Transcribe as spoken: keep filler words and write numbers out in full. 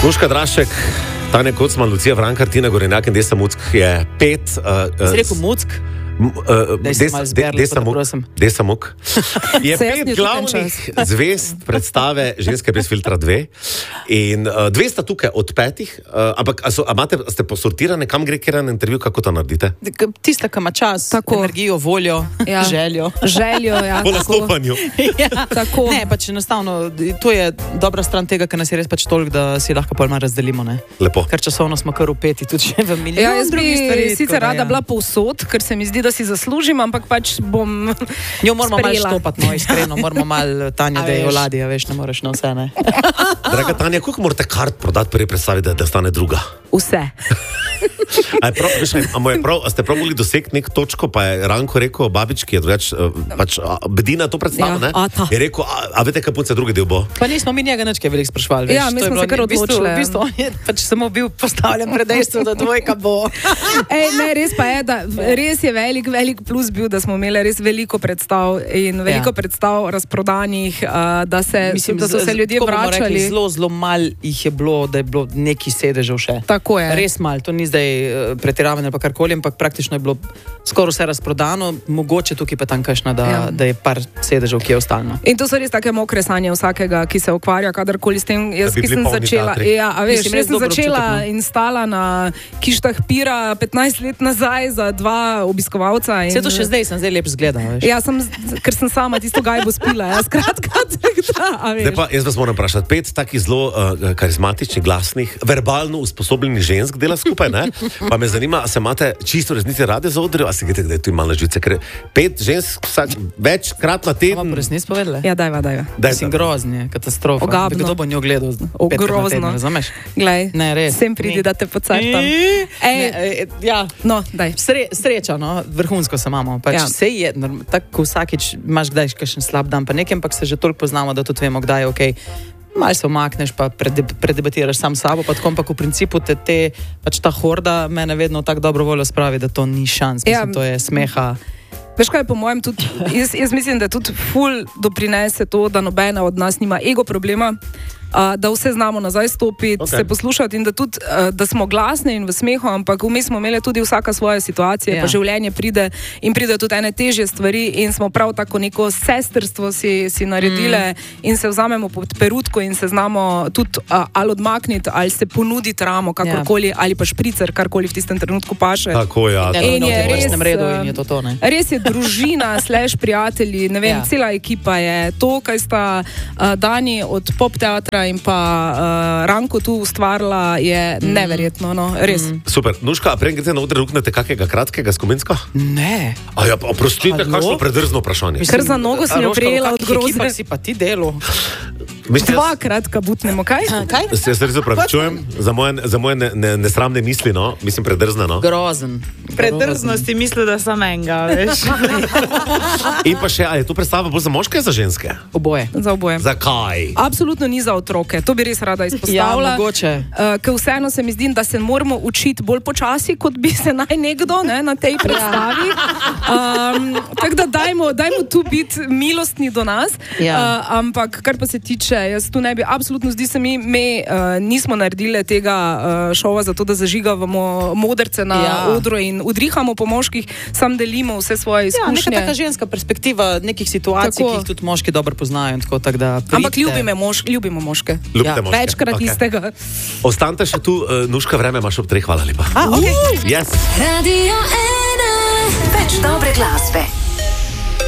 Nuška Drašek, Tanja Kocman, Lucija Vrankar, Tina Gorenjak in Desa Muck je pet... Uh, uh, Si rekel Muck? Uh, Desa Muck je pet glavnih zvezd predstave Ženske brez filtra dve in uh, dve sta tukaj od petih, uh, ampak a so, a imate, ste posortirane, kam gre kjer na intervju, kako to naredite? Tista, ki ima čas, tako. Energijo, voljo, ja. željo. Željo, ja. Po nastopanju. ja. Tako. Ne, pač enostavno, to je dobra stran tega, ker nas je res pač toliko, da si lahko pol manj razdelimo, ne? Lepo. Ker časovno smo kar upeti, tudi še v milijon. Ja, jaz bi stvari, sicer rada ja. bila povsod, ker se mi zdi, da si zaslužim, ampak pač bom njo moramo malo štopati, no, iskreno, moramo malo Tanja, da je oladija, veš, ne moreš na vse, ne. Draga Tanja, koliko morate kart prodati prvi predstavi, da, da stane druga? Vse. A, je prav, veš, a, je prav, a ste prav mogli dosegti nek točko, pa je Ranko rekel babički, je drugač, pač bedina to predstava, ja, ne? A, je rekel, a, a vete, kaj punce drugi del bo? Pa nismo mi njega nič kaj veliko sprašvali, veš. Ja, mi smo se kar odločili. V bistvu, on je pač samo bil postavljen pred dejstvo, da dvojka bo. Ej, ne, res pa je, da res je velik, velik plus bil, da smo imeli res veliko predstav in veliko ja. predstav razprodanih, uh, da, se, Mislim, da so se ljudje vračali. Rekli, zelo, zelo mal jih je bilo, da je bilo neki sedežev še. Tako je. Res mal, to ni zdaj uh, pretiravanje pa karkoli, ampak praktično je bilo skoraj vse razprodano, mogoče tukaj pa tam kakšna, da, ja. da je par sedežev, ki je ostalno. In to so res take mokre sanje vsakega, ki se ukvarja kadarkoli s tem. Jaz, ki sem začela, ja, a veš, Mislim, jaz sem začela občutek, no. in stala na Kištah Pira petnajst let nazaj za dva obiskovalca. In... Vse to še zdaj sem zdaj lep zgledala, veš. Ja, sem, ker sem sama tisto gajbo spila, ja, skratka, da, a veš. Zdaj pa, jaz vas moram vprašati, pet takih zelo uh, karizmatičnih, glasnih, verbalno usposobljenih žensk dela skupaj, ne? Pa me zanima, a se imate čisto resnici rade za odrijo, a se gledate, da je tu malo živce, ker pet žensk vsak, večkrat na teden... Vam resnic povedali? Ja, dajva, dajva. Mislim, groznje, katastrofa. Ogabno. Kdo bo njo gledal? Grozno. Razumeš? Glej, ne, res. Sem pridi, da te pocartam. Ej, ja. No, daj. Sre, sreča, no, vrhunsko se imamo. Pač ja. Sej je, tako vsakič imaš kdaj kakšen slab dan, pa nekaj, ampak se že toliko poznamo, da tudi vemo, kdaj je okej. Okay. Malo se omakneš, pa predebatiraš sam sabo, pa tako, ampak v principu te, te pač ta horda mene vedno tako dobro voljo spravi, da to ni šans, mislim, ja. To je smeha. Veš kaj, po mojem tudi, jaz, jaz mislim, da tudi ful doprinese to, da nobena od nas nima ego problema, uh, da vse znamo nazaj stopiti, okay. Se poslušati in da tudi, uh, da smo glasni in v smehu, ampak vmes smo imeli tudi vsaka svoje situacije, ja. Pa življenje pride in pride tudi ene težje stvari in smo prav tako neko sestrstvo si, si naredile mm. in se vzamemo pod perutko in se znamo tudi uh, ali odmakniti, ali se ponuditi ramo, kakorkoli, ja. Ali pa špricer, karkoli v tistem trenutku paše. Tako, ja. In je res, redu in je to to, ne? Res je družina, slash prijatelji, ne vem, ja. Cela ekipa je to, kaj sta uh, Dani od Pop teatra in pa uh, Ranko tu ustvarila, je mm. neverjetno, no, res. Mm. Super. Nuška, a prej greste na oder ruknete kakega kratkega s Komenska? Ne. A ja, oprostite, kakšno predrzno vprašanje. Ker za nogo sem jo prijela od groze. Ekipa si pa ti delo. Dva kratka butnemo, kaj? A, kaj? Jaz se res opravičujem za moje, za moje ne, ne, nesramne misli, no, mislim predrzne, no. Grozen. Predrzno si mislil, da sem enega, veš. In pa še, a je to predstava bolj za moške, za ženske? Oboje. Za oboje. Zakaj? Absolutno ni za otroke, to bi res rada izpostavila. Ja, mogoče. Uh, ker vseeno se mi zdi, da se moramo učiti bolj počasi, kot bi se naj nekdo, ne, na tej predstavi. Um, tako da dajmo, dajmo tu biti milostni do nas. Ja. Uh, ampak, kar pa se tiče, jaz tu ne bi, absolutno zdi se mi, me uh, nismo naredili tega uh, šova zato, da zažigavamo modrce na ja. Odru in udrihamo po moških, sam delimo vse svoje izkušnje. Ja, neka taka ženska perspektiva nekih situacij, tako. Ki jih tudi moški dobro poznajo. Tako, tak da ampak ljubimo, moš, ljubimo moške. Ja. moške. Večkrat okay. Istega. Ostanite še tu, uh, Nuška, vreme imaš ob treh, hvala lepa. A, okay. Yes. Radio